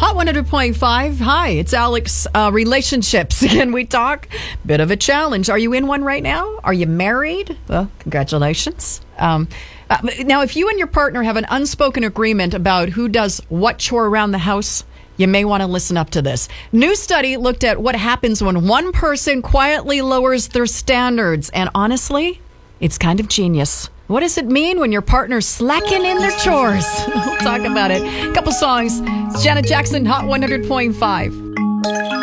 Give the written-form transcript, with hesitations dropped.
Hot 100.5. Hi, it's Alex. Relationships. Can we talk? Bit of a challenge. Are you in one right now? Are you married? Well, congratulations. Now, if you and your partner have an unspoken agreement about who does what chore around the house, you may want to listen up to this. New study looked at what happens when one person quietly lowers their standards. And honestly, it's kind of genius. What does it mean when your partner's slacking in their chores? We'll talk about it. A couple songs. It's Janet Jackson, Hot 100.5.